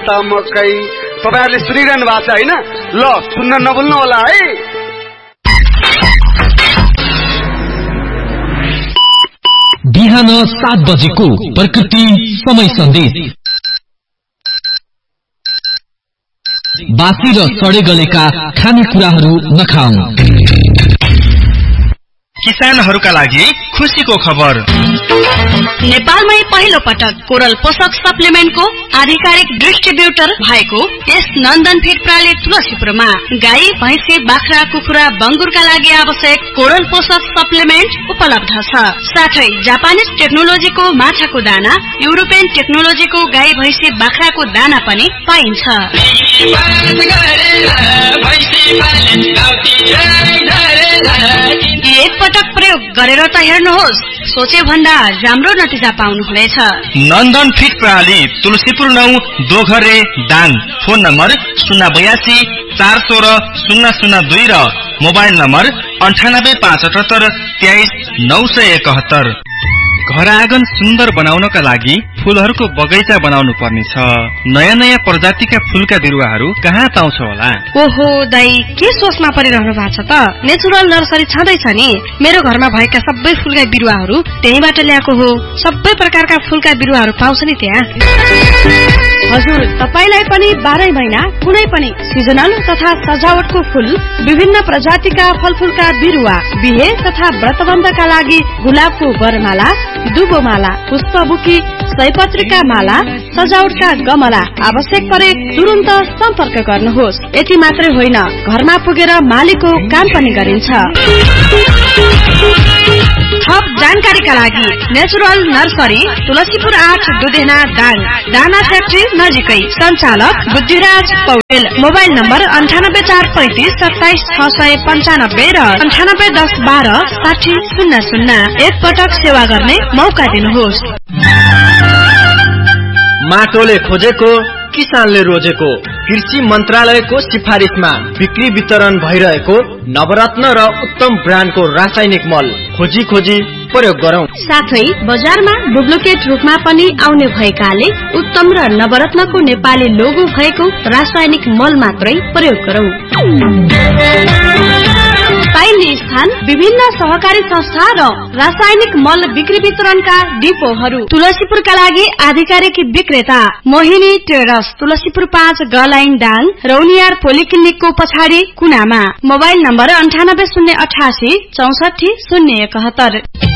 त मकै। तपाईहरुले सुनिरहनु भएको छ हैन? ल सुन्न नभुल्नु होला है। बिहान 7 बजेको प्रकृति समय सन्देश। बासी र सडे गलेका खानेकुराहरू नखाऊ। किसानहरूका लागि खुशीको खबर। नेपालमै पहिलो पटक कोरल पोषक सप्लिमेन्टको आधिकारिक डिस्ट्रिब्युटर भएको यस नन्दन फिड प्रणाली तुलसीपुरमा गाई, भैँसी, बाख्रा, कुखुरा, बङ्गुरका लागि आवश्यक कोरल पोषक सप्लिमेन्ट उपलब्ध छ। साथै जापानिज टेक्नोलोजीको माछाको दाना, युरोपियन टेक्नोलोजीको गाई, भैँसी, बाख्राको दाना पनि पाइन्छ। एक पटक प्रयोग गरेर त हेर्नुहोस्, सोचे भन्दा राम्रो नतिजा पाउनुहुनेछ। नन्दन फिड प्रणाली तुलसीपुर 9 दोघरे दाङ। फोन नम्बर 082 416 002 र मोबाइल नम्बर 98 578 23 971। घर आँगन सुन्दर बनाउनका लागि फूलहरूको बगैँचा बनाउनु पर्ने छ। नयाँ नयाँ प्रजातिका फूलका बिरुवाहरू कहाँ पाउँछ होला? ओहो दाइ, के सोचमा परिरहनु भएको छ त? नेचुरल नर्सरी छँदैछ नि। मेरो घरमा भएका सबै फूलका बिरुवाहरू त्यहीबाट ल्याएको हो। सबै प्रकारका फूलका बिरुवाहरू पाउँछ नि त्यहाँ। हजुर, तपाईलाई पनि 12 महिना कुनै पनि सिजनल तथा सजावटको फूल, विभिन्न प्रजातिका फलफूलका बिरुवा, बिहे तथा व्रतबन्धका लागि गुलाबको वरमाला, दुबोमाला, पुष्पबुकी, सयपत्रीका माला, सजावटका गमला आवश्यक परे तुरुन्त सम्पर्क गर्नुहोस्। यति मात्रै होइन, घरमा पुगेर मालीको काम पनि गरिन्छ। थप जानकारीका लागि नेचुरल नर्सरी तुलसीपुर 8 दुधेना दाङ, दाना फ्याक्ट्री नजिकै। सञ्चालक बुद्धिराज पौडेल। मोबाइल नम्बर 9845 27 695 र 9810 12 60 00। एक पटक सेवा गर्ने मौका दिनुहोस्। माटोले खोजेको, किसानले रोजेको। कृषि मन्त्रालयको सिफारिसमा बिक्री वितरण भइरहेको नवरत्न र उत्तम ब्रान्डको रासायनिक मल खोजी खोजी प्रयोग गरौं। साथै बजारमा डुप्लिकेट रूपमा पनि आउने भएकाले उत्तम र नवरत्नको नेपाली लोगो भएको रासायनिक मल मात्रै प्रयोग गरौं। पाइने स्थान विभिन्न सहकारी संस्था र रासायनिक मल बिक्री वितरणका डिपोहरू। तुलसीपुरका लागि आधिकारिक विक्रेता मोहिनी ट्रेडर्स, तुलसीपुर 5 गलाइन दाङ, रौनियार पोलिक्लिनिकको पछाडि कुनामा। Mobile number 98 088 64 071।